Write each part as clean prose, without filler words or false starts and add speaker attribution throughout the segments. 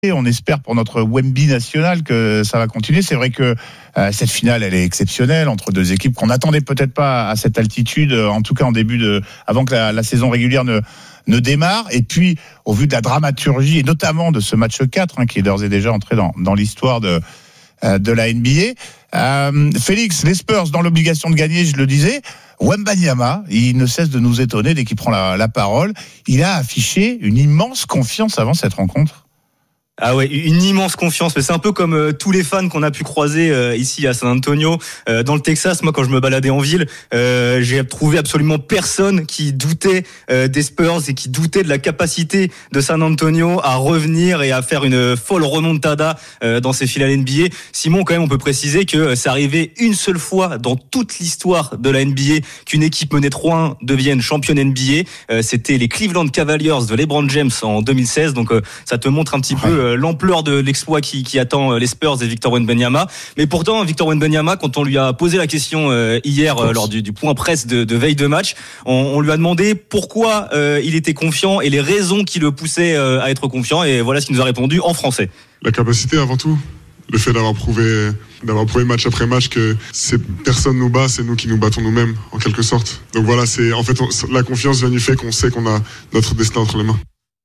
Speaker 1: On espère pour notre Wemby national que ça va continuer. C'est vrai que cette finale, elle est exceptionnelle entre deux équipes qu'on n'attendait peut-être pas à cette altitude, en tout cas en avant que la saison régulière ne démarre. Et puis, au vu de la dramaturgie, et notamment de ce match 4, qui est d'ores et déjà entré dans l'histoire de la NBA. Félix, les Spurs dans l'obligation de gagner, je le disais. Wembanyama, il ne cesse de nous étonner dès qu'il prend la parole. Il a affiché une immense confiance avant cette rencontre.
Speaker 2: Ah ouais, une immense confiance. Mais c'est un peu comme tous les fans qu'on a pu croiser ici à San Antonio, dans le Texas. Moi, quand je me baladais en ville, j'ai trouvé absolument personne qui doutait des Spurs et qui doutait de la capacité de San Antonio à revenir et à faire une folle remontada dans ces finales NBA. Simon, quand même, on peut préciser que c'est arrivé une seule fois dans toute l'histoire de la NBA qu'une équipe menée 3-1 devienne championne NBA. C'était les Cleveland Cavaliers de LeBron James en 2016. Donc, ça te montre un petit peu l'ampleur de l'exploit qui attend les Spurs et Victor Wembanyama. Mais pourtant, Victor Wembanyama, quand on lui a posé la question hier lors du point presse de veille de match, on lui a demandé pourquoi il était confiant et les raisons qui le poussaient à être confiant. Et voilà ce qu'il nous a répondu en français. La capacité avant tout. Le fait d'avoir prouvé match après match que personne nous bat, c'est nous qui nous battons nous-mêmes, en quelque sorte. Donc voilà, la confiance vient du fait qu'on sait qu'on a notre destin entre les mains.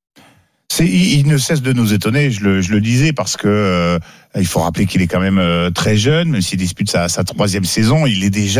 Speaker 1: Il ne cesse de nous étonner, je le disais, parce que il faut rappeler qu'il est quand même très jeune, même s'il dispute sa 3e saison, il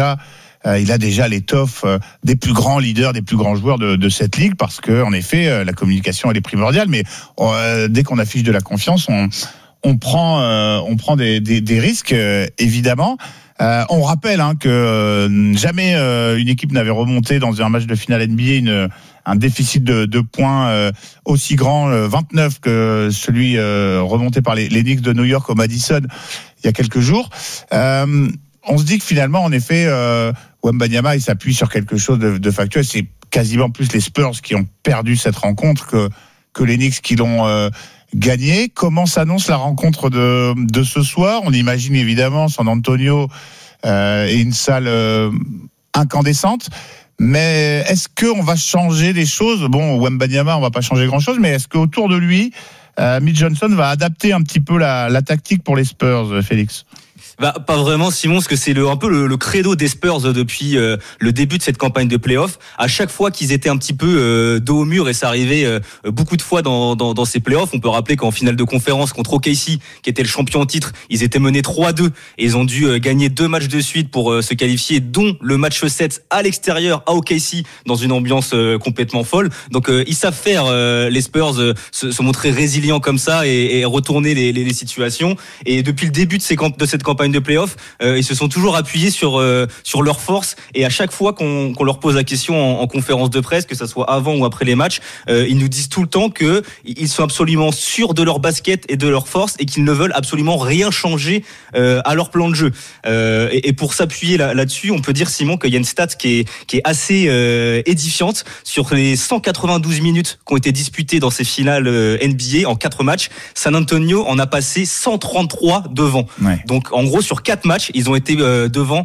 Speaker 1: a déjà l'étoffe des plus grands leaders, des plus grands joueurs de cette ligue, parce que en effet, la communication elle est primordiale, mais dès qu'on affiche de la confiance, on prend des risques, évidemment. On rappelle que jamais une équipe n'avait remonté dans un match de finale NBA un déficit de points aussi grand, 29, que celui remonté par les Knicks de New York au Madison il y a quelques jours. On se dit que finalement, en effet, Wembanyama il s'appuie sur quelque chose de factuel. C'est quasiment plus les Spurs qui ont perdu cette rencontre que les Knicks qui l'ont gagné. Comment s'annonce la rencontre de ce soir? On imagine évidemment San Antonio et une salle incandescente. Mais est-ce qu'on va changer des choses? Bon, Wembanyama, on va pas changer grand-chose, mais est-ce qu'autour de lui, Mitch Johnson va adapter un petit peu la tactique pour les Spurs, Félix?
Speaker 2: Pas vraiment, Simon, parce que c'est un peu le credo des Spurs depuis le début de cette campagne de play-off. À chaque fois qu'ils étaient un petit peu dos au mur, et ça arrivait beaucoup de fois dans ces play-offs, on peut rappeler qu'en finale de conférence contre OKC, qui était le champion en titre, ils étaient menés 3-2 et ils ont dû gagner 2 matchs de suite pour se qualifier, dont le match 7 à l'extérieur à OKC, dans une ambiance complètement folle. Donc ils savent faire, les Spurs, se montrer résilients comme ça et retourner les situations. Et depuis le début de cette campagne de play-off, ils se sont toujours appuyés sur leur force, et à chaque fois qu'on leur pose la question en conférence de presse, que ça soit avant ou après les matchs, ils nous disent tout le temps que ils sont absolument sûrs de leur basket et de leur force, et qu'ils ne veulent absolument rien changer à leur plan de jeu. Et pour s'appuyer là-dessus, on peut dire, Simon, qu'il y a une stat qui est assez édifiante. Sur les 192 minutes qui ont été disputées dans ces finales NBA en 4 matchs, San Antonio en a passé 133 devant. Ouais. Donc en gros, sur 4 matchs, ils ont été devant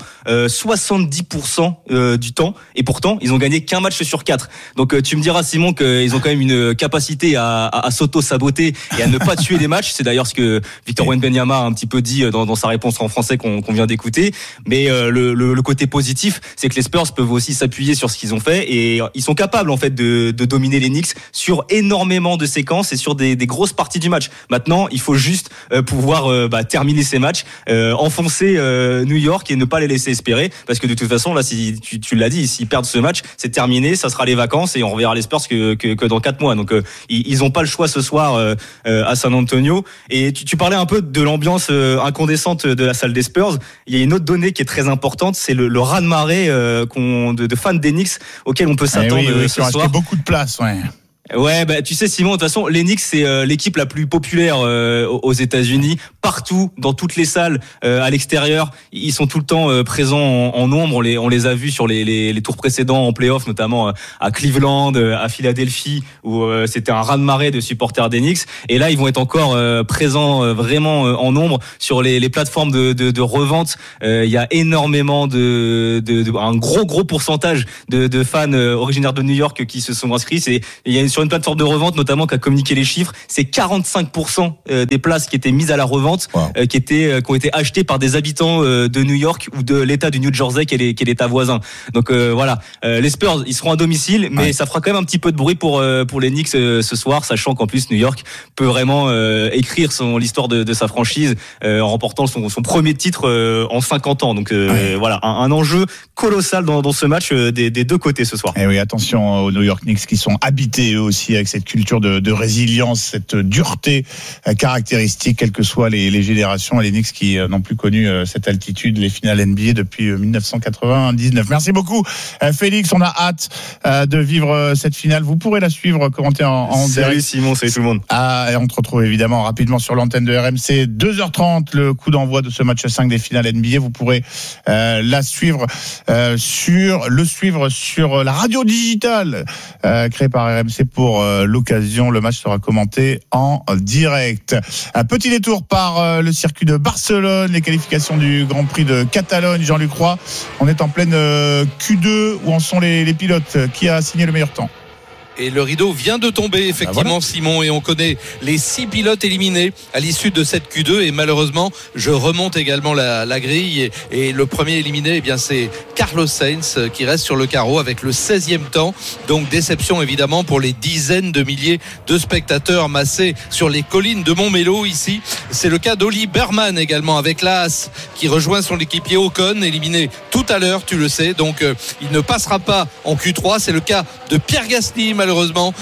Speaker 2: 70% du temps, et pourtant ils ont gagné qu'un match sur 4. Donc tu me diras, Simon, qu'ils ont quand même une capacité à s'auto-saboter et à ne pas tuer les matchs. C'est d'ailleurs ce que Victor Wembanyama a un petit peu dit dans sa réponse en français qu'on vient d'écouter. Mais le côté positif, c'est que les Spurs peuvent aussi s'appuyer sur ce qu'ils ont fait, et ils sont capables en fait de dominer les Knicks sur énormément de séquences et sur des grosses parties du match. Maintenant, il faut juste pouvoir terminer ces matchs, enfoncer New York et ne pas les laisser espérer, parce que de toute façon là, si tu l'as dit, s'ils perdent ce match, c'est terminé, ça sera les vacances et on reverra les Spurs que dans 4 mois. Donc ils ont pas le choix ce soir à San Antonio. Et tu parlais un peu de l'ambiance incandescente de la salle des Spurs. Il y a une autre donnée qui est très importante, c'est le raz-de-marée de fans des Knicks auquel on peut s'attendre ce soir.
Speaker 1: Beaucoup de place, ouais.
Speaker 2: Ouais, tu sais, Simon, de toute façon, les Knicks, c'est l'équipe la plus populaire aux États-Unis. Partout, dans toutes les salles, à l'extérieur, ils sont tout le temps présents en nombre. On les a vus sur les tours précédents en play-off, notamment à Cleveland, à Philadelphie, où c'était un raz-de-marée de supporters des Knicks. Et là, ils vont être encore présents vraiment en nombre sur les plateformes de revente. Il y a énormément un gros pourcentage de fans originaires de New York qui se sont inscrits. Il y a sur sur une plateforme de revente notamment qui a communiqué les chiffres, c'est 45% des places qui étaient mises à la revente, qui ont été achetées par des habitants de New York ou de l'État du New Jersey qui est l'État voisin. Donc voilà, les Spurs ils seront à domicile, mais ça fera quand même un petit peu de bruit pour les Knicks ce soir, sachant qu'en plus New York peut vraiment écrire l'histoire de sa franchise en remportant son premier titre en 50 ans. Donc voilà, un enjeu colossal dans ce match des deux côtés ce soir.
Speaker 1: Et oui, attention aux New York Knicks qui sont habités eux aussi avec cette culture de résilience, cette dureté caractéristique, quelles que soient les générations. Et les Knicks qui n'ont plus connu cette altitude, les finales NBA depuis 1999. Merci beaucoup Félix, on a hâte de vivre cette finale. Vous pourrez la suivre, commenter en direct.
Speaker 2: Salut Simon, salut tout le monde.
Speaker 1: Et on te retrouve évidemment rapidement sur l'antenne de RMC. 2h30, le coup d'envoi de ce match 5 des finales NBA. Vous pourrez la suivre sur la radio digitale créée par RMC pour l'occasion. Le match sera commenté en direct. Un petit détour par le circuit de Barcelone, les qualifications du Grand Prix de Catalogne. Jean-Luc Roy, on est en pleine Q2. Où en sont les pilotes? Qui a signé le meilleur temps?
Speaker 3: Et le rideau vient de tomber, effectivement, Simon, et on connaît les 6 pilotes éliminés à l'issue de cette Q2. Et malheureusement, je remonte également la grille. Et le premier éliminé, eh bien, c'est Carlos Sainz qui reste sur le carreau avec le 16e temps. Donc déception évidemment pour les dizaines de milliers de spectateurs massés sur les collines de Montmélo ici. C'est le cas d'Oli Berman également avec l'As qui rejoint son équipier Ocon, éliminé tout à l'heure, tu le sais. Donc il ne passera pas en Q3. C'est le cas de Pierre Gasly, malheureusement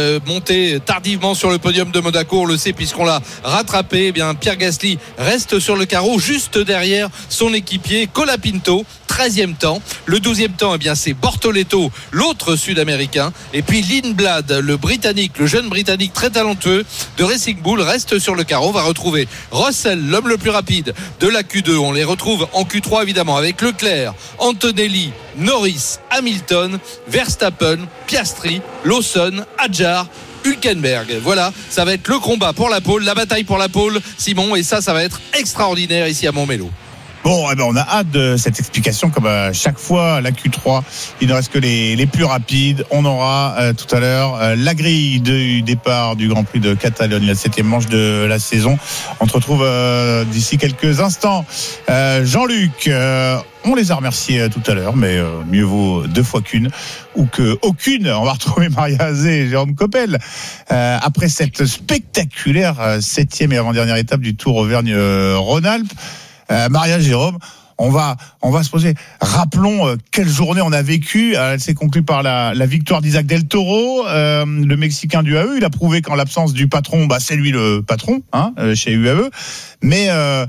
Speaker 3: monté tardivement sur le podium de Monaco, on le sait puisqu'on l'a rattrapé. Eh bien, Pierre Gasly reste sur le carreau juste derrière son équipier Colapinto, 13e temps. Le 12e temps, eh bien, c'est Bortoleto, l'autre sud-américain, et puis Lindblad, le jeune britannique très talentueux de Racing Bull, reste sur le carreau. On va retrouver Russell, l'homme le plus rapide de la Q2. On les retrouve en Q3 évidemment avec Leclerc, Antonelli, Norris, Hamilton, Verstappen, Piastri, Lawson, Hadjar, Hülkenberg. Voilà, ça va être le combat pour la pole, la bataille pour la pole, Simon, et ça va être extraordinaire ici à Montmélo.
Speaker 1: Bon, on a hâte de cette explication comme à chaque fois, la Q3. Il ne reste que les plus rapides. On aura tout à l'heure la grille du départ du Grand Prix de Catalogne, la 7e manche de la saison. On se retrouve d'ici quelques instants. Jean-Luc, on les a remerciés tout à l'heure, mais mieux vaut 2 fois qu'une ou que aucune. On va retrouver Maria Azé et Jérôme Coppel après cette spectaculaire 7e et avant-dernière étape du Tour Auvergne-Rhône-Alpes. Maria, Jérôme, on va se poser. Rappelons quelle journée on a vécu. Elle s'est conclue par la victoire d'Isaac Del Toro, le Mexicain du UAE. Il a prouvé qu'en l'absence du patron, c'est lui le patron chez UAE. Mais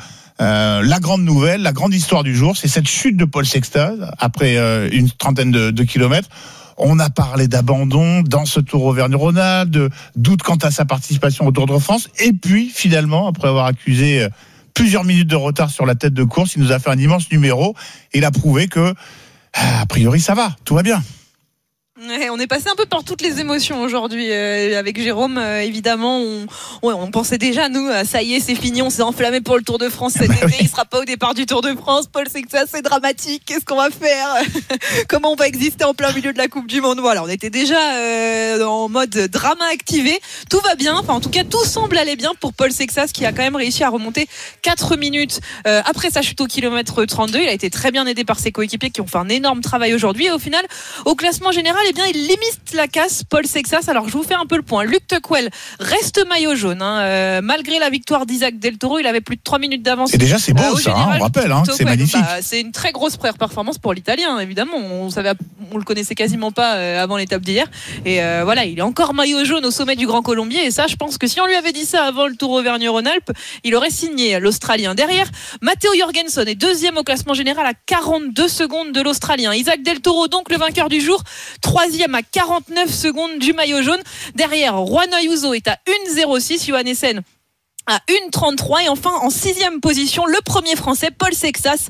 Speaker 1: la grande nouvelle, la grande histoire du jour, c'est cette chute de Paul Sexton après une trentaine de kilomètres. On a parlé d'abandon dans ce Tour Auvergne-Rhône-Alpes, de doute quant à sa participation au Tour de France. Et puis, finalement, après avoir accusé plusieurs minutes de retard sur la tête de course, il nous a fait un immense numéro. Il a prouvé que, a priori, ça va, tout va bien.
Speaker 4: Ouais, on est passé un peu par toutes les émotions aujourd'hui avec Jérôme. Évidemment, on pensait déjà, nous, ça y est, c'est fini, on s'est enflammé pour le Tour de France cet été. Il sera pas au départ du Tour de France. Paul, c'est que ça, c'est dramatique. Qu'est-ce qu'on va faire? Comment on va exister en plein milieu de la Coupe du Monde? Voilà, on était déjà en mode drama activé. Tout va bien. Enfin, en tout cas, tout semble aller bien pour Paul Sexas qui a quand même réussi à remonter 4 minutes après sa chute au kilomètre 32. Il a été très bien aidé par ses coéquipiers qui ont fait un énorme travail aujourd'hui. Et au final, au classement général, eh bien, il limite la casse, Paul Sexas. Alors, je vous fais un peu le point. Luke Tuckwell reste maillot jaune. Malgré la victoire d'Isaac Del Toro, il avait plus de 3 minutes d'avance.
Speaker 1: Et déjà, c'est beau, ça, on rappelle, que c'est magnifique.
Speaker 4: C'est une très grosse performance pour l'Italien, évidemment. On le connaissait quasiment pas avant l'étape d'hier. Et voilà, il est encore maillot jaune au sommet du Grand Colombier. Et ça, je pense que si on lui avait dit ça avant le Tour Auvergne-Rhône-Alpes, il aurait signé l'Australien. Derrière, Matteo Jorgensen est 2e au classement général à 42 secondes de l'Australien. Isaac Del Toro, donc le vainqueur du jour, 3e à 49 secondes du maillot jaune. Derrière, Juan Ayuso est à 1,06. Johannessen à 1,33 et enfin en 6e position le premier français Paul Sexas,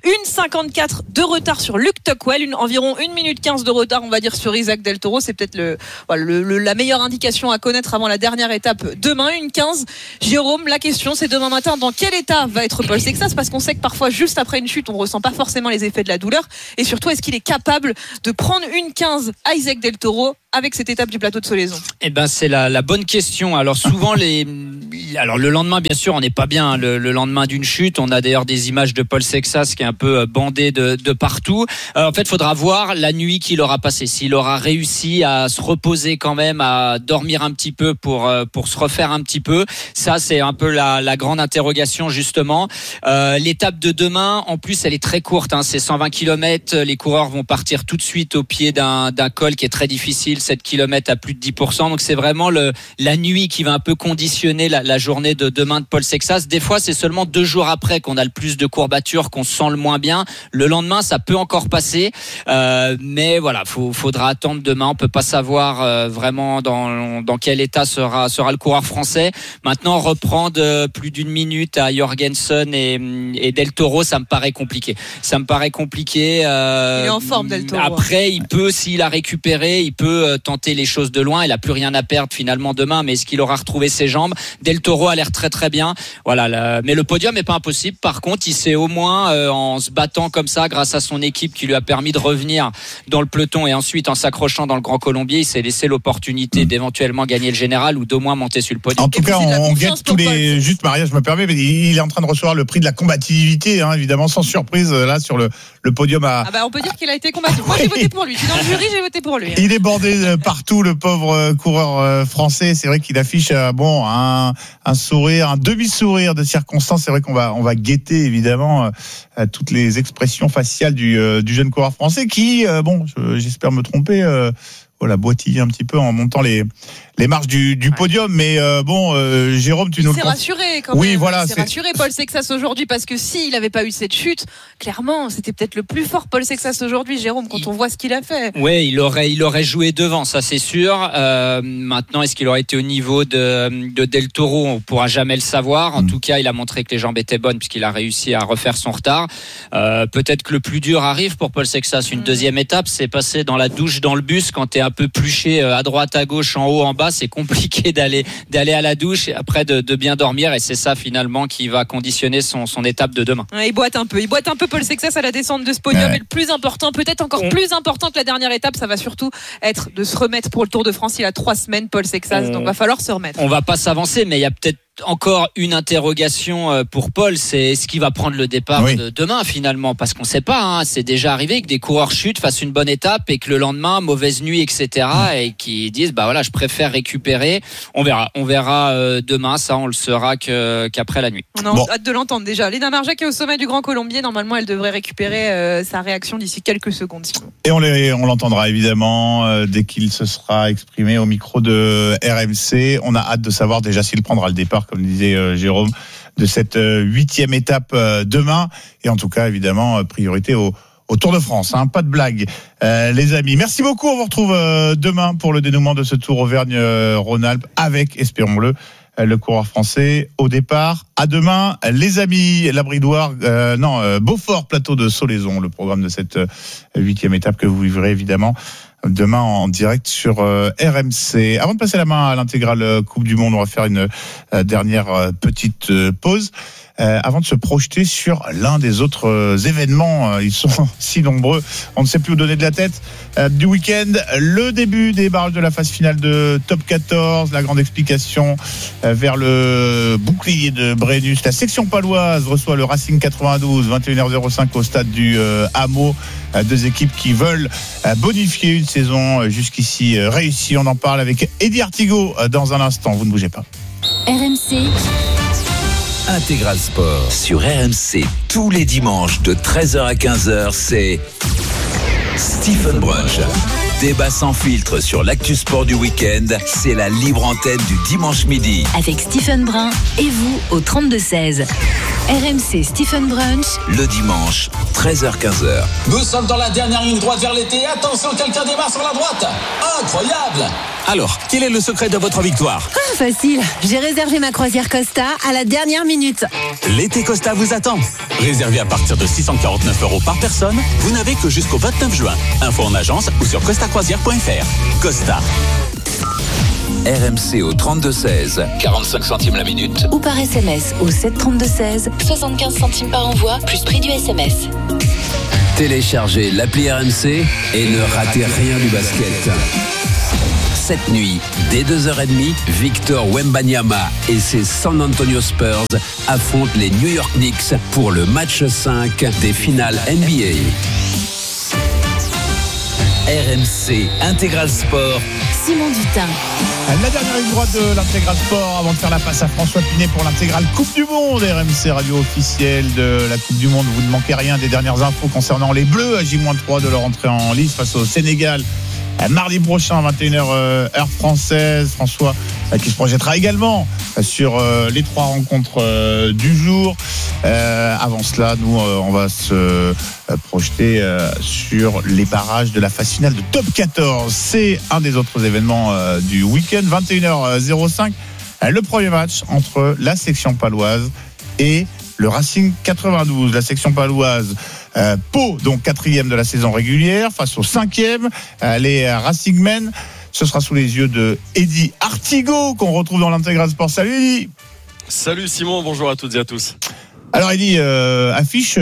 Speaker 4: 1,54 de retard sur Luke Tuckwell, environ 1 minute 15 de retard on va dire sur Isaac Del Toro. C'est peut-être la meilleure indication à connaître avant la dernière étape demain, 1,15. Jérôme, la question c'est demain matin dans quel état va être Paul Sexas, parce qu'on sait que parfois juste après une chute on ressent pas forcément les effets de la douleur, et surtout est-ce qu'il est capable de prendre 1,15 à Isaac Del Toro avec cette étape du plateau de Soleison?
Speaker 5: Eh ben c'est la bonne question. Alors souvent le lendemain, bien sûr, on n'est pas bien. Le lendemain d'une chute, on a d'ailleurs des images de Paul Sexas qui est un peu bandé de partout. En fait, il faudra voir la nuit qu'il aura passée. S'il aura réussi à se reposer quand même, à dormir un petit peu pour se refaire un petit peu. Ça, c'est un peu la grande interrogation justement. L'étape de demain, en plus, elle est très courte. C'est 120 km. Les coureurs vont partir tout de suite au pied d'un col qui est très difficile, 7 km à plus de 10%. Donc c'est vraiment la nuit qui va un peu conditionner la journée de demain de Paul Sexas. Des fois, c'est seulement 2 jours après qu'on a le plus de courbatures, qu'on se sent le moins bien. Le lendemain, ça peut encore passer. Mais voilà, faudra attendre demain. On peut pas savoir vraiment dans quel état sera le coureur français. Maintenant, reprendre plus d'une minute à Jorgensen et Del Toro, ça me paraît compliqué. Il est
Speaker 4: en forme, Del Toro.
Speaker 5: Après, il peut, s'il a récupéré, il peut tenter les choses de loin. Il a plus rien à perdre finalement demain, mais est-ce qu'il aura retrouvé ses jambes? Del Toro a l'air très très bien. Voilà, mais le podium n'est pas impossible. Par contre, il s'est au moins en se battant comme ça, grâce à son équipe qui lui a permis de revenir dans le peloton, et ensuite en s'accrochant dans le Grand Colombier, il s'est laissé l'opportunité d'éventuellement gagner le général ou d'au moins monter sur le podium.
Speaker 1: En tout cas, on guette tous les. Juste Maria, je me permets, mais il est en train de recevoir le prix de la combativité, évidemment, sans surprise là sur le podium.
Speaker 4: On peut dire qu'il a été combatif. Moi, j'ai voté pour lui. Je suis dans le jury, j'ai voté pour lui.
Speaker 1: Il est bordé partout, le pauvre coureur français. C'est vrai qu'il affiche un sourire, un demi-sourire de circonstance. C'est vrai qu'on va guetter évidemment toutes les expressions faciales du jeune coureur français qui, j'espère me tromper, boitiller un petit peu en montant les marches du podium, mais Jérôme, tu nous le
Speaker 4: confirmes. Rassuré quand même.
Speaker 1: Oui, voilà,
Speaker 4: c'est rassuré Paul Sexas aujourd'hui, parce que s'il n'avait pas eu cette chute, clairement, c'était peut-être le plus fort Paul Sexas aujourd'hui, Jérôme, quand on voit ce qu'il a fait.
Speaker 5: Oui, il aurait joué devant, ça c'est sûr. Maintenant, est-ce qu'il aurait été au niveau de Del Toro? On pourra jamais le savoir. En tout cas, il a montré que les jambes étaient bonnes puisqu'il a réussi à refaire son retard. Peut-être que le plus dur arrive pour Paul Sexas. Une deuxième étape, c'est passer dans la douche dans le bus quand t'es un peu pluché à droite, à gauche, en haut, en bas. C'est compliqué d'aller à la douche et après de bien dormir, et c'est ça finalement qui va conditionner son étape de demain.
Speaker 4: Ouais, il boite un peu Paul Sexas à la descente de ce podium, et le plus important, peut-être encore plus important que la dernière étape, ça va surtout être de se remettre pour le Tour de France. Il a 3 semaines Paul Sexas, donc va falloir se remettre.
Speaker 5: On va pas s'avancer, mais il y a peut-être encore une interrogation pour Paul, c'est ce qui va prendre le départ de demain finalement, parce qu'on sait pas, c'est déjà arrivé que des coureurs chutent, fassent une bonne étape et que le lendemain, mauvaise nuit, etc., et qui disent je préfère récupérer. On verra demain, ça on le saura qu'après la nuit.
Speaker 4: On a hâte de l'entendre déjà. Léna Marjac est au sommet du Grand Colombier, normalement elle devrait récupérer sa réaction d'ici quelques secondes.
Speaker 1: Et on l'entendra évidemment dès qu'il se sera exprimé au micro de RMC. On a hâte de savoir déjà s'il prendra le départ, comme disait Jérôme, de cette 8e étape demain. Et en tout cas, évidemment, priorité au Tour de France. Pas de blague, les amis. Merci beaucoup. On vous retrouve demain pour le dénouement de ce Tour Auvergne-Rhône-Alpes avec, espérons-le, le coureur français au départ. À demain, les amis. Labridoire, Beaufort, plateau de Soleison, le programme de cette 8e étape que vous vivrez évidemment demain en direct sur RMC. Avant de passer la main à l'intégrale Coupe du Monde, on va faire une dernière petite pause avant de se projeter sur l'un des autres événements. Ils sont si nombreux, on ne sait plus où donner de la tête. Du week-end, le début des barrages de la phase finale de Top 14, la grande explication vers le bouclier de Brennus. La section paloise reçoit le Racing 92, 21h05 au stade du Hameau. 2 équipes qui veulent bonifier une saison jusqu'ici réussie. On en parle avec Eddie Artigot dans un instant. Vous ne bougez pas.
Speaker 6: RMC
Speaker 7: Intégral Sport sur RMC tous les dimanches de 13h à 15h, c'est Stephen Brunch. Débat sans filtre sur l'actu sport du week-end, c'est la libre antenne du dimanche midi.
Speaker 6: Avec Stephen Brun et vous au 32-16. RMC Stephen Brunch.
Speaker 7: Le dimanche, 13h-15h.
Speaker 8: Nous sommes dans la dernière ligne droite vers l'été. Attention, quelqu'un démarre sur la droite. Incroyable!
Speaker 9: Alors, quel est le secret de votre victoire ?
Speaker 6: Facile, j'ai réservé ma croisière Costa à la dernière minute.
Speaker 9: L'été Costa vous attend. Réservé à partir de 649 € par personne, vous n'avez que jusqu'au 29 juin. Info en agence ou sur costacroisière.fr. Costa.
Speaker 7: RMC au 32-16, 45 centimes la minute.
Speaker 6: Ou par SMS au 732-16, 75 centimes par envoi, plus prix du SMS.
Speaker 7: Téléchargez l'appli RMC et ne ratez rien du basket. Cette nuit, dès 2h30, Victor Wembanyama et ses San Antonio Spurs affrontent les New York Knicks pour le match 5 des finales NBA. RMC Intégral Sport.
Speaker 6: Simon Dutin.
Speaker 1: La dernière ligne droite de l'Intégral Sport avant de faire la passe à François Pinet pour l'Intégral Coupe du Monde. RMC radio officielle de la Coupe du Monde. Vous ne manquez rien des dernières infos concernant les Bleus à J-3 de leur entrée en lice face au Sénégal. Mardi prochain, 21h heure française. François qui se projettera également sur les 3 rencontres du jour. Avant cela, nous, on va se projeter sur les barrages de la phase finale de Top 14. C'est un des autres événements du week-end. 21h05, le premier match entre la section paloise et le Racing 92. La section paloise Pau, donc 4e de la saison régulière, face au 5e, les Racingmen. Ce sera sous les yeux de Eddy Artigo, qu'on retrouve dans l'Intégral Sport. Salut Eddy.
Speaker 10: Salut Simon, bonjour à toutes et à tous.
Speaker 1: Alors Eddy, affiche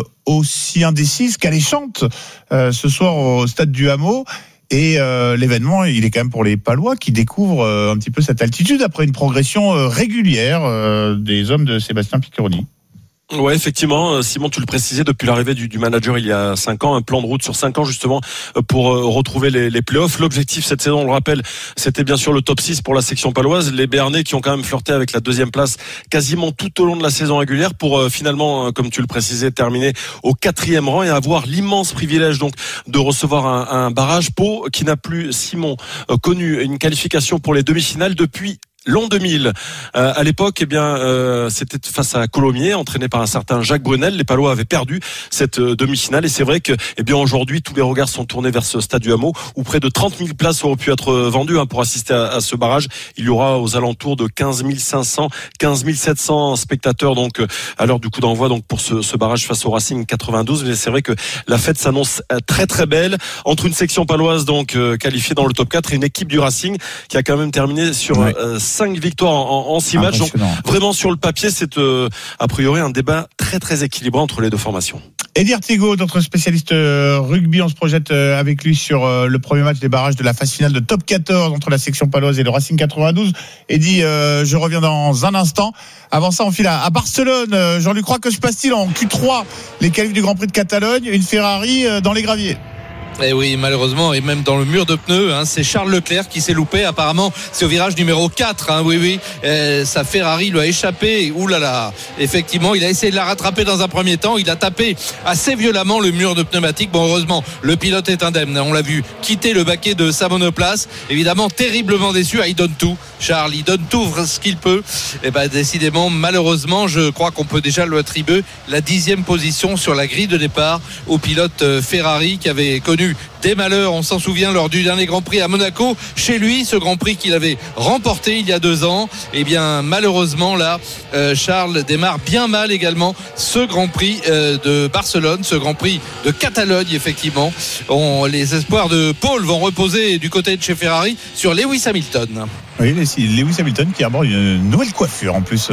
Speaker 1: aussi indécise qu'alléchante ce soir au stade du Hameau. Et l'événement, il est quand même pour les Palois qui découvrent un petit peu cette altitude après une progression régulière des hommes de Sébastien Piccheroni.
Speaker 10: Ouais, effectivement, Simon, tu le précisais, depuis l'arrivée du manager il y a 5 ans, un plan de route sur 5 ans justement pour retrouver les playoffs. L'objectif cette saison, on le rappelle, c'était bien sûr le top 6 pour la section paloise. Les Béarnais qui ont quand même flirté avec la 2e place quasiment tout au long de la saison régulière pour finalement, comme tu le précisais, terminer au 4e rang et avoir l'immense privilège donc de recevoir un barrage. Pau qui n'a plus, Simon, connu une qualification pour les demi-finales depuis l'an 2000. À l'époque, c'était face à Colomiers, entraîné par un certain Jacques Brunel. Les Palois avaient perdu cette demi-finale et c'est vrai que, aujourd'hui, tous les regards sont tournés vers ce stade du Hameau où près de 30 000 places auraient pu être vendues pour assister à ce barrage. Il y aura aux alentours de 15 500, 15 700 spectateurs donc à l'heure du coup d'envoi donc pour ce barrage face au Racing 92. Mais c'est vrai que la fête s'annonce très très belle entre une section paloise donc qualifiée dans le top 4 et une équipe du Racing qui a quand même terminé sur 5 victoires en 6 matchs. Donc vraiment sur le papier, c'est a priori un débat très très équilibré entre les deux formations.
Speaker 1: Eddy Artigo, notre spécialiste rugby, on se projette avec lui sur le premier match des barrages de la phase finale de Top 14 entre la section paloise et le Racing 92. Eddy, je reviens dans un instant. Avant ça, on file à Barcelone. Jean-Luc Roy, que se passe-t-il en Q3, les qualifs du Grand Prix de Catalogne, une Ferrari dans les graviers?
Speaker 3: Et oui, malheureusement, et même dans le mur de pneus, c'est Charles Leclerc qui s'est loupé. Apparemment, c'est au virage numéro 4. Oui. Sa Ferrari lui a échappé. Ouh là là. Effectivement, il a essayé de la rattraper dans un premier temps. Il a tapé assez violemment le mur de pneumatique. Bon, heureusement, le pilote est indemne. On l'a vu quitter le baquet de sa monoplace. Évidemment, terriblement déçu. Il donne tout. Charles, il donne tout ce qu'il peut. Et décidément, malheureusement, je crois qu'on peut déjà lui attribuer la 10e position sur la grille de départ au pilote Ferrari qui avait connu des malheurs, on s'en souvient, lors du dernier Grand Prix à Monaco. Chez lui, ce Grand Prix qu'il avait remporté il y a 2 ans. Malheureusement, là, Charles démarre bien mal également ce Grand Prix de Barcelone, ce Grand Prix de Catalogne, effectivement. Les espoirs de Paul vont reposer du côté de chez Ferrari sur Lewis Hamilton.
Speaker 1: Oui, Lewis Hamilton qui aborde une nouvelle coiffure en plus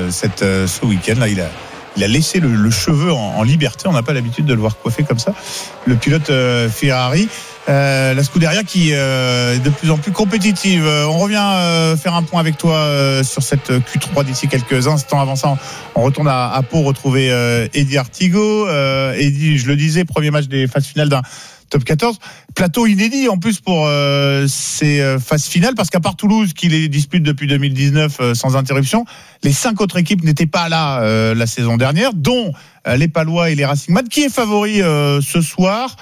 Speaker 1: ce week-end. Là, il a laissé le cheveu en liberté. On n'a pas l'habitude de le voir coiffé comme ça. Le pilote Ferrari, la Scuderia qui est de plus en plus compétitive. On revient faire un point avec toi sur cette Q3 d'ici quelques instants. Avant ça, on retourne à Pau retrouver Eddy Artigo. Eddy, je le disais, premier match des phases finales d'un Top 14, plateau inédit en plus pour ces phases finales, parce qu'à part Toulouse qui les dispute depuis 2019 sans interruption, les 5 autres équipes n'étaient pas là la saison dernière, dont les Palois et les Racingmen. Qui est favori ce soir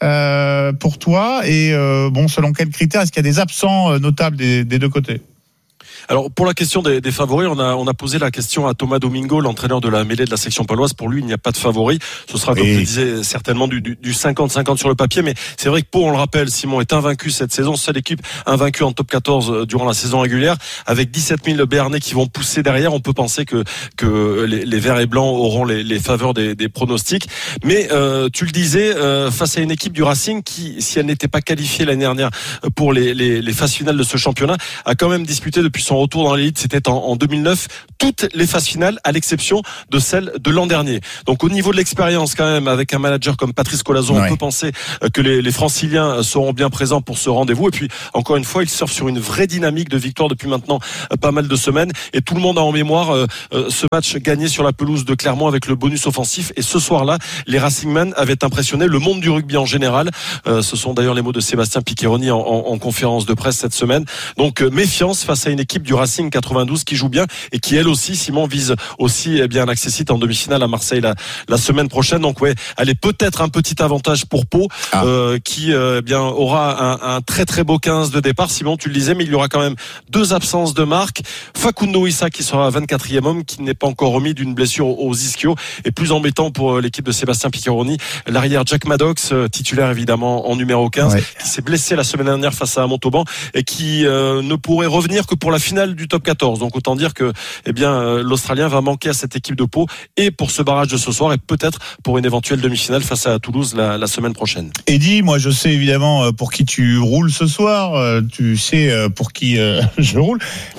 Speaker 1: pour toi, et selon quels critères? Est-ce qu'il y a des absents notables des deux côtés?
Speaker 10: Alors pour la question des favoris, on a posé la question à Thomas Domingo, l'entraîneur de la mêlée de la section paloise. Pour lui, il n'y a pas de favori. Ce sera, comme je disais, certainement du 50-50 sur le papier. Mais c'est vrai que Pau, on le rappelle, Simon, est invaincu cette saison. Seule équipe invaincue en top 14 durant la saison régulière, avec 17 000 Béarnais qui vont pousser derrière. On peut penser que les verts et blancs auront les faveurs des pronostics. Mais tu le disais, face à une équipe du Racing qui, si elle n'était pas qualifiée l'année dernière pour les phases finales de ce championnat, a quand même disputé depuis son retour dans l'élite, c'était en 2009, toutes les phases finales à l'exception de celle de l'an dernier. Donc au niveau de l'expérience quand même, avec un manager comme Patrice Colazo, on peut penser que les Franciliens seront bien présents pour ce rendez-vous. Et puis encore une fois, ils surfent sur une vraie dynamique de victoire depuis maintenant pas mal de semaines. Et tout le monde a en mémoire ce match gagné sur la pelouse de Clermont avec le bonus offensif. Et ce soir-là, les Racingmen avaient impressionné le monde du rugby en général. Ce sont d'ailleurs les mots de Sébastien Piccheroni en conférence de presse cette semaine. Donc méfiance face à une équipe du Racing 92 qui joue bien et qui elle aussi, Simon, vise aussi bien un accessite en demi-finale à Marseille la semaine prochaine. Donc allez, peut-être un petit avantage pour Pau qui bien aura un très très beau 15 de départ. Simon, tu le disais, mais il y aura quand même 2 absences de marque. Facundo Issa qui sera 24e homme, qui n'est pas encore remis d'une blessure aux ischios. Et plus embêtant pour l'équipe de Sébastien Piccheroni, l'arrière Jack Maddox, titulaire évidemment en numéro 15, qui s'est blessé la semaine dernière face à Montauban et qui ne pourrait revenir que pour la finale du top 14. Donc autant dire que l'Australien va manquer à cette équipe de Pau et pour ce barrage de ce soir et peut-être pour une éventuelle demi-finale face à Toulouse la semaine prochaine.
Speaker 1: Eddy, moi je sais évidemment pour qui tu roules ce soir, tu sais pour qui je roule.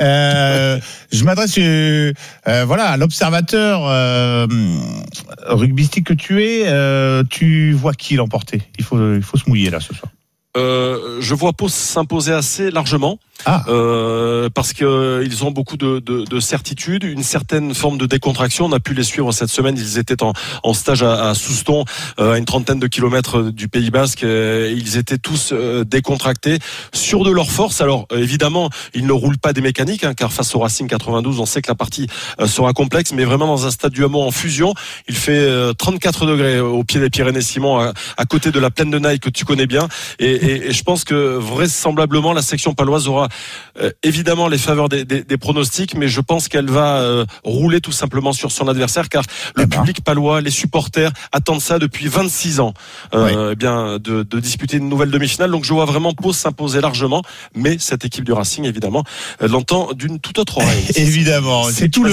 Speaker 1: Je m'adresse à l'observateur rugbystique que tu es. Tu vois qui l'emporter? Il faut se mouiller là ce soir.
Speaker 10: Je vois Pau s'imposer assez largement. Parce que ils ont beaucoup de certitudes, une certaine forme de décontraction. On a pu les suivre cette semaine. Ils étaient en stage à Souston, à une trentaine de kilomètres du Pays Basque. Ils étaient tous décontractés, sûrs de leur force. Alors évidemment, ils ne roulent pas des mécaniques, car face au Racing 92, on sait que la partie sera complexe, mais vraiment dans un stade du hameau en fusion. Il fait 34 degrés au pied des Pyrénées, Simon, à côté de la plaine de Naï que tu connais bien. Et je pense que vraisemblablement la section paloise aura évidemment les faveurs des pronostics, mais je pense qu'elle va rouler tout simplement sur son adversaire, car le public palois, les supporters attendent ça depuis 26 ans, de disputer une nouvelle demi-finale. Donc je vois vraiment Pau s'imposer largement, mais cette équipe du Racing évidemment l'entend d'une toute autre oreille.
Speaker 1: Évidemment, c'est tout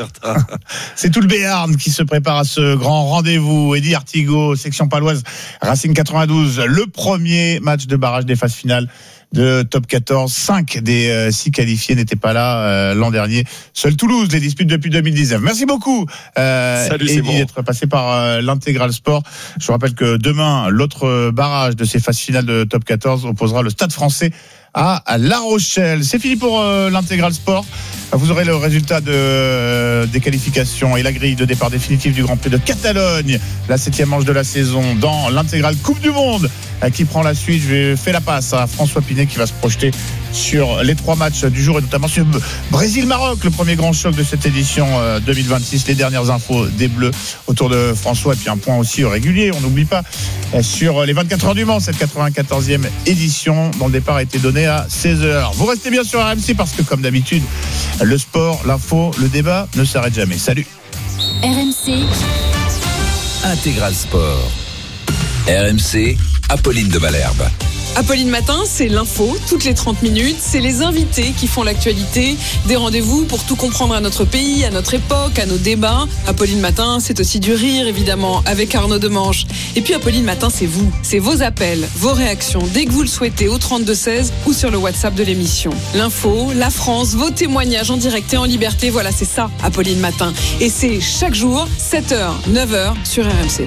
Speaker 1: le Béarn qui se prépare à ce grand rendez-vous. Eddy Artigot, section paloise, Racing 92, le premier match de barrage des phases finales de top 14. 5 des 6 qualifiés n'étaient pas là l'an dernier. Seul Toulouse les dispute depuis 2019. Merci beaucoup Eddy d'être passé par l'Intégral Sport. Je vous rappelle que demain, l'autre barrage de ces phases finales de top 14 opposera le Stade Français à La Rochelle. C'est fini pour l'Intégral Sport. Vous aurez le résultat des qualifications et la grille de départ définitive du Grand Prix de Catalogne, la 7e manche de la saison dans l'Intégral Coupe du Monde qui prend la suite. Je fais la passe à François Pinet qui va se projeter sur les 3 matchs du jour et notamment sur Brésil-Maroc, le premier grand choc de cette édition 2026. Les dernières infos des Bleus autour de François et puis un point aussi régulier, on n'oublie pas, sur les 24 heures du Mans, cette 94e édition dont le départ a été donné à 16h. Vous restez bien sur RMC parce que comme d'habitude, le sport, l'info, le débat ne s'arrête jamais. Salut.
Speaker 6: RMC
Speaker 7: Intégral Sport. RMC, Apolline de Malherbe.
Speaker 11: Apolline Matin, c'est l'info, toutes les 30 minutes. C'est les invités qui font l'actualité. Des rendez-vous pour tout comprendre à notre pays, à notre époque, à nos débats. Apolline Matin, c'est aussi du rire, évidemment, avec Arnaud Demanche. Et puis Apolline Matin, c'est vous. C'est vos appels, vos réactions, dès que vous le souhaitez, au 32-16 ou sur le WhatsApp de l'émission. L'info, la France, vos témoignages en direct et en liberté. Voilà, c'est ça, Apolline Matin. Et c'est chaque jour, 7h, 9h sur RMC.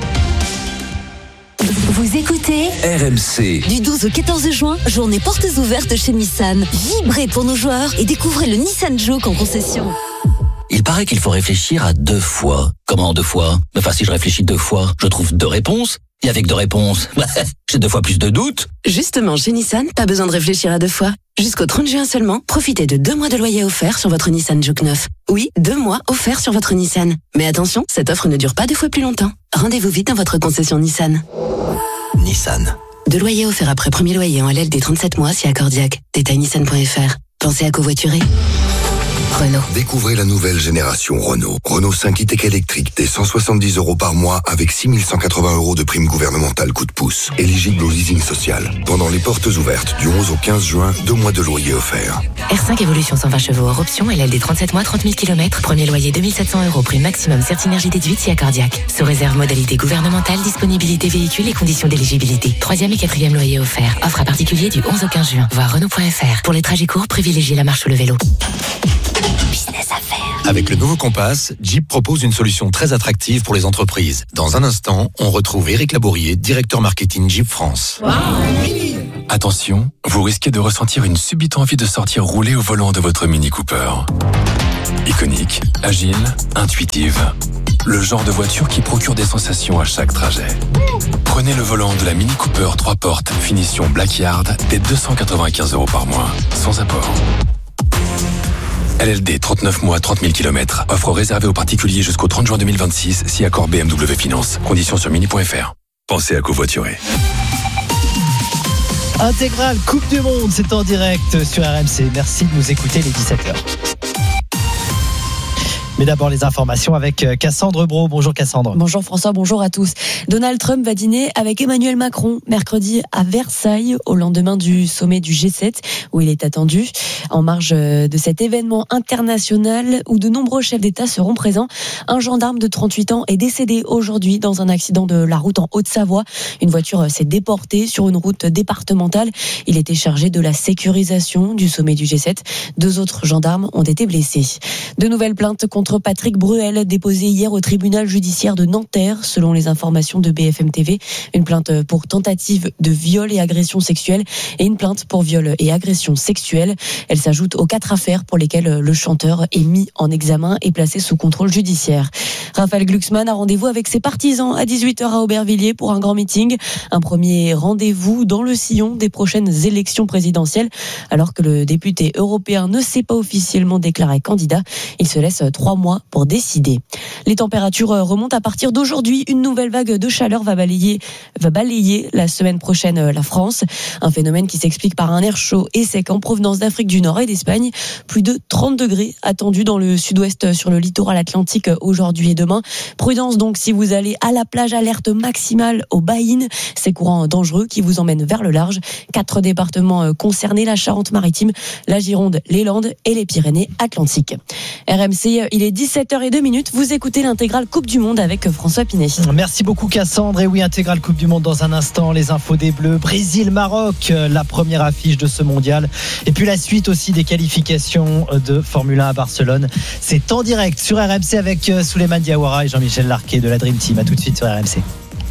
Speaker 6: Vous écoutez
Speaker 7: RMC.
Speaker 6: Du 12 au 14 juin, journée portes ouvertes chez Nissan. Vibrez pour nos joueurs et découvrez le Nissan Juke en concession.
Speaker 12: Il paraît qu'il faut réfléchir à 2 fois. Comment 2 fois? Enfin, si je réfléchis 2 fois, je trouve 2 réponses. Et avec 2 réponses, j'ai 2 fois plus de doutes.
Speaker 13: Justement, chez Nissan, pas besoin de réfléchir à 2 fois. Jusqu'au 30 juin seulement, profitez de 2 mois de loyer offert sur votre Nissan Juke 9. Oui, 2 mois offerts sur votre Nissan. Mais attention, cette offre ne dure pas 2 fois plus longtemps. Rendez-vous vite dans votre concession Nissan.
Speaker 12: Nissan.
Speaker 13: 2 loyers offerts après premier loyer en LLD 37 mois si accordiaque. Détail nissan.fr. Pensez à covoiturer.
Speaker 6: Renault.
Speaker 14: Découvrez la nouvelle génération Renault. Renault 5 e-tech électrique dès 170 € par mois avec 6 180 € de prime gouvernementale coup de pouce. Éligible au leasing social. Pendant les portes ouvertes du 11 au 15 juin, 2 mois de loyer offerts.
Speaker 6: R5 Evolution 120 chevaux hors option, LLD 37 mois, 30 000 km. Premier loyer 2700 €, prime maximum Certinergie déduite si accordiaque. Sous réserve modalité gouvernementale, disponibilité véhicule et conditions d'éligibilité. 3e et 4e loyer offert. Offre à particulier du 11 au 15 juin. Voir Renault.fr. Pour les trajets courts, privilégiez la marche ou le vélo.
Speaker 15: Business à faire. Avec le nouveau Compass, Jeep propose une solution très attractive pour les entreprises. Dans un instant, on retrouve Éric Labourier, directeur marketing Jeep France.
Speaker 16: Wow. Attention, vous risquez de ressentir une subite envie de sortir rouler au volant de votre Mini Cooper. Iconique, agile, intuitive. Le genre de voiture qui procure des sensations à chaque trajet. Prenez le volant de la Mini Cooper 3 portes, finition Blackyard, dès 295 € par mois, sans apport. LLD 39 mois, 30 000 km. Offre réservée aux particuliers jusqu'au 30 juin 2026, si accord BMW Finance. Conditions sur mini.fr. Pensez à covoiturer.
Speaker 17: Intégrale Coupe du Monde, c'est en direct sur RMC. Merci de nous écouter les 17h. Mais d'abord les informations avec Cassandre Brault. Bonjour Cassandre.
Speaker 18: Bonjour François, bonjour à tous. Donald Trump va dîner avec Emmanuel Macron mercredi à Versailles au lendemain du sommet du G7 où il est attendu. En marge de cet événement international où de nombreux chefs d'État seront présents, un gendarme de 38 ans est décédé aujourd'hui dans un accident de la route en Haute-Savoie. Une voiture s'est déportée sur une route départementale. Il était chargé de la sécurisation du sommet du G7. 2 autres gendarmes ont été blessés. De nouvelles plaintes contre Patrick Bruel, déposé hier au tribunal judiciaire de Nanterre, selon les informations de BFM TV. Une plainte pour tentative de viol et agression sexuelle et une plainte pour viol et agression sexuelle. Elle s'ajoute aux 4 affaires pour lesquelles le chanteur est mis en examen et placé sous contrôle judiciaire. Raphaël Glucksmann a rendez-vous avec ses partisans à 18h à Aubervilliers pour un grand meeting. Un premier rendez-vous dans le sillon des prochaines élections présidentielles. Alors que le député européen ne s'est pas officiellement déclaré candidat, il se laisse 3 mois pour décider. Les températures remontent à partir d'aujourd'hui. Une nouvelle vague de chaleur va balayer la semaine prochaine la France. Un phénomène qui s'explique par un air chaud et sec en provenance d'Afrique du Nord et d'Espagne. Plus de 30 degrés attendus dans le sud-ouest sur le littoral atlantique aujourd'hui et demain. Prudence donc si vous allez à la plage, alerte maximale au Baïn. Ces courants dangereux qui vous emmènent vers le large. 4 départements concernés, la Charente-Maritime, la Gironde, les Landes et les Pyrénées-Atlantiques. RMC, il est 17h02. Vous écoutez l'intégrale Coupe du Monde avec François Pinet.
Speaker 17: Merci beaucoup Cassandre. Et oui, intégrale Coupe du Monde dans un instant. Les infos des Bleus. Brésil-Maroc, la première affiche de ce mondial. Et puis la suite aussi des qualifications de Formule 1 à Barcelone. C'est en direct sur RMC avec Souleymane Diawara et Jean-Michel Larquet de la Dream Team. À tout de suite sur RMC.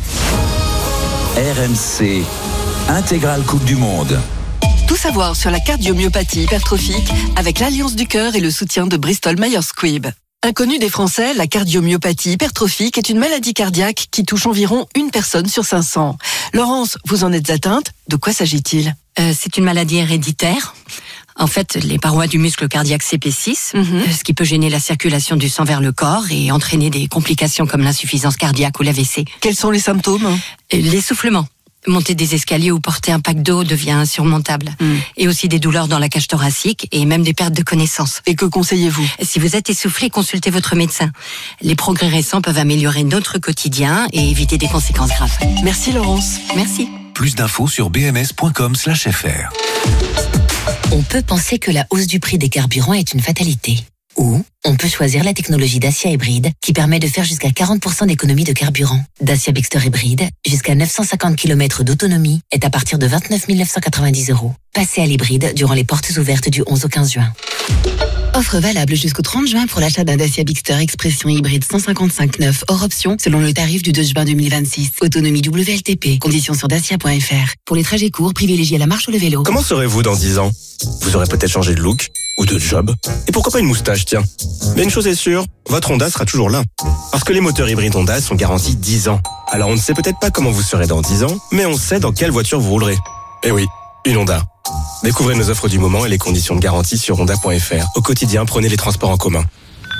Speaker 7: RMC, intégrale Coupe du Monde.
Speaker 13: Tout savoir sur la cardiomyopathie hypertrophique avec l'Alliance du Cœur et le soutien de Bristol Myers Squibb. Inconnue des Français, la cardiomyopathie hypertrophique est une maladie cardiaque qui touche environ 1 personne sur 500. Laurence, vous en êtes atteinte? De quoi s'agit-il?
Speaker 19: C'est une maladie héréditaire. En fait, les parois du muscle cardiaque s'épaississent, ce qui peut gêner la circulation du sang vers le corps et entraîner des complications comme l'insuffisance cardiaque ou l'AVC.
Speaker 13: Quels sont les symptômes?
Speaker 19: L'essoufflement. Monter des escaliers ou porter un pack d'eau devient insurmontable. Et aussi des douleurs dans la cage thoracique et même des pertes de connaissance.
Speaker 13: Et que conseillez-vous?
Speaker 19: Si vous êtes essoufflé, consultez votre médecin. Les progrès récents peuvent améliorer notre quotidien et éviter des conséquences graves.
Speaker 13: Merci Laurence.
Speaker 19: Merci.
Speaker 15: Plus d'infos sur bms.com/fr.
Speaker 6: On peut penser que la hausse du prix des carburants est une fatalité. Ou on peut choisir la technologie Dacia Hybride qui permet de faire jusqu'à 40% d'économie de carburant. Dacia Bigster Hybride, jusqu'à 950 km d'autonomie, est à partir de 29 990 €. Passez à l'hybride durant les portes ouvertes du 11 au 15 juin.
Speaker 13: Offre valable jusqu'au 30 juin pour l'achat d'un Dacia Bigster Expression hybride 155/9 hors option selon le tarif du 2 juin 2026. Autonomie WLTP. Conditions sur dacia.fr. Pour les trajets courts, privilégiez la marche ou le vélo.
Speaker 20: Comment serez-vous dans 10 ans? Vous aurez peut-être changé de look ou de job. Et pourquoi pas une moustache, tiens. Mais une chose est sûre, votre Honda sera toujours là. Parce que les moteurs hybrides Honda sont garantis 10 ans. Alors on ne sait peut-être pas comment vous serez dans 10 ans, mais on sait dans quelle voiture vous roulerez. Eh oui, une Honda. Découvrez nos offres du moment et les conditions de garantie sur honda.fr. Au quotidien, prenez les transports en commun.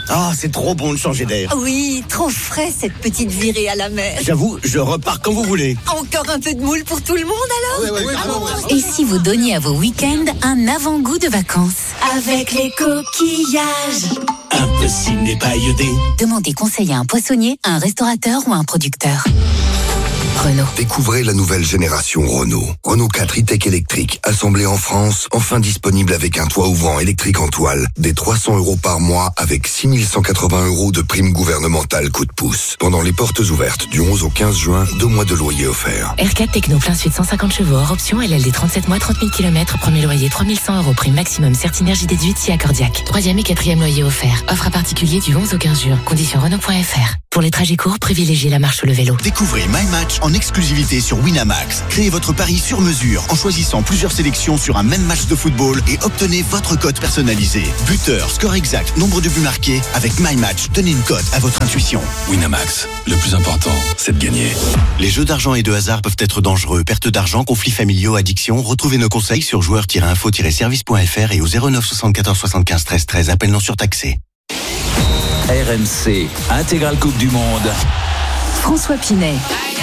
Speaker 21: Ah, c'est trop bon de changer d'air.
Speaker 22: Oui, trop frais cette petite virée à la mer.
Speaker 21: J'avoue, je repars quand vous voulez.
Speaker 22: Encore un peu de moule pour tout le monde alors?
Speaker 6: Et si vous donniez à vos week-ends un avant-goût de vacances?
Speaker 22: Avec les coquillages.
Speaker 21: Un peu ciné pailleté.
Speaker 6: Demandez conseil à un poissonnier, à un restaurateur ou à un producteur. Renault.
Speaker 14: Découvrez la nouvelle génération Renault. Renault 4 e-tech électrique, assemblé en France, enfin disponible avec un toit ouvrant électrique en toile, des 300 € par mois avec 6 180 € de prime gouvernementale coup de pouce. Pendant les portes ouvertes du 11 au 15 juin, 2 mois de loyer offert.
Speaker 6: R4 Techno plein suite 150 chevaux hors option, LLD 37 mois, 30 000 km, premier loyer 3100 €, prime maximum Certinergie déduite si accordiaque. 3e et 4e loyer offert. Offre à particulier du 11 au 15 juin. Conditions Renault.fr. Pour les trajets courts, privilégiez la marche ou le vélo.
Speaker 23: Découvrez My Match en exclusivité sur Winamax. Créez votre pari sur mesure en choisissant plusieurs sélections sur un même match de football et obtenez votre cote personnalisée. Buteur, score exact, nombre de buts marqués. Avec My Match, donnez une cote à votre intuition.
Speaker 16: Winamax, le plus important, c'est de gagner.
Speaker 23: Les jeux d'argent et de hasard peuvent être dangereux. Perte d'argent, conflits familiaux, addiction. Retrouvez nos conseils sur joueurs-info-service.fr et au 09 74 75 13 13. Appel non surtaxé.
Speaker 7: RMC, intégrale Coupe du Monde.
Speaker 6: François Pinet.